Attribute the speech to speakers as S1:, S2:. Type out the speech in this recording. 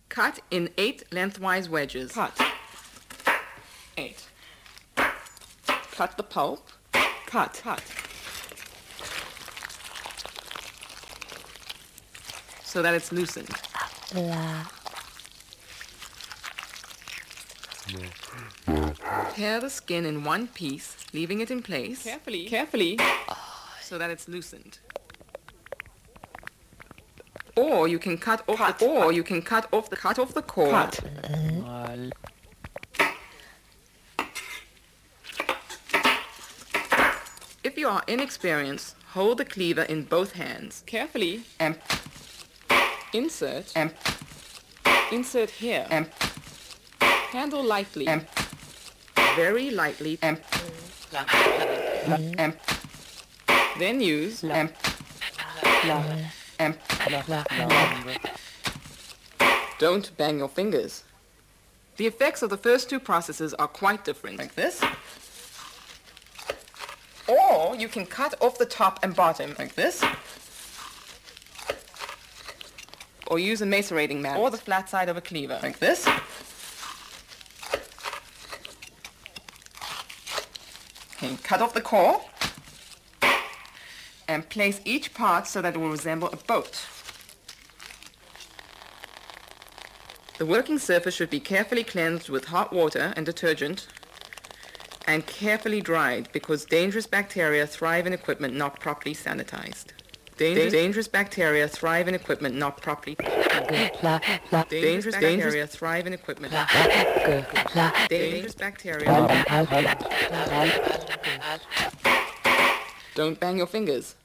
S1: Cut in 8 lengthwise wedges.
S2: Cut.
S1: 8. Cut the pulp.
S2: Cut.
S1: So that it's loosened. Tear the skin in one piece, leaving it in place.
S2: Carefully.
S1: So that it's loosened. Or you can cut off the core.
S2: Cut.
S1: If you are inexperienced, hold the cleaver in both hands.
S2: Carefully.
S1: And
S2: Insert.
S1: and
S2: Insert here.
S1: and
S2: Handle lightly.
S1: and very lightly and
S2: Then use.
S1: and don't bang your fingers. The effects of the first two processes are quite different. Like this. Or you can cut off the top and bottom like this. Or use a macerating mat or the flat side of a cleaver like this. And cut off the core and place each part so that it will resemble a boat. The working surface should be carefully cleansed with hot water and detergent and carefully dried because dangerous bacteria thrive in equipment not properly sanitized. Dangerous bacteria thrive in equipment not properly. Dangerous bacteria thrive in equipment. Dangerous bacteria. Don't bang your fingers.